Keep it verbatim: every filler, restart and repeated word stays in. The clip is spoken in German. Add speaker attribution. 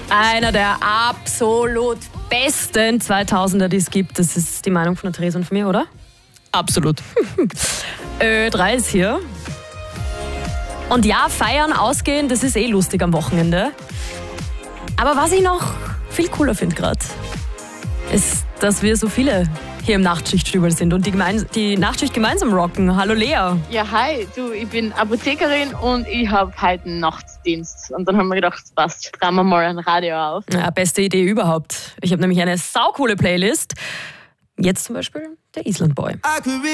Speaker 1: Einer der absolut besten zweitausender, die es gibt. Das ist die Meinung von der Theresa und von mir, oder?
Speaker 2: Absolut.
Speaker 1: Ö drei ist hier. Und ja, feiern, ausgehen, das ist eh lustig am Wochenende. Aber was ich noch viel cooler finde gerade, ist, dass wir so viele hier im Nachtschichtstübel sind und die, gemein- die Nachtschicht gemeinsam rocken. Hallo Lea.
Speaker 3: Ja, hi, du, ich bin Apothekerin und ich habe heute einen Nachtdienst. Und dann haben wir gedacht, passt, drehen wir mal ein Radio auf.
Speaker 1: Ja, beste Idee überhaupt. Ich habe nämlich eine saukoole Playlist. Jetzt zum Beispiel der Island Boy.